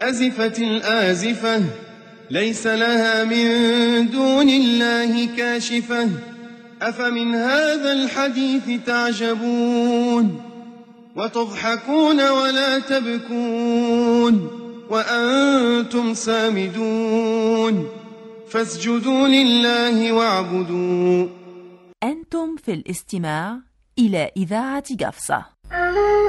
أزفت الآزفة ليس لها من دون الله كاشفة أفمن هذا الحديث تعجبون وتضحكون ولا تبكون وأنتم سامدون فاسجدوا لله واعبدوا. أنتم في الاستماع إلى إذاعة قفصة.